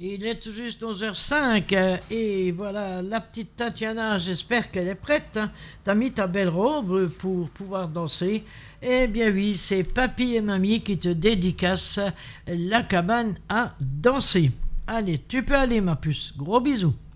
Il est tout juste 11h05 et voilà la petite Tatiana, j'espère qu'elle est prête. Hein. T'as mis ta belle robe pour pouvoir danser. Eh bien oui, c'est papy et mamie qui te dédicacent la cabane à danser. Allez, tu peux aller ma puce. Gros bisous.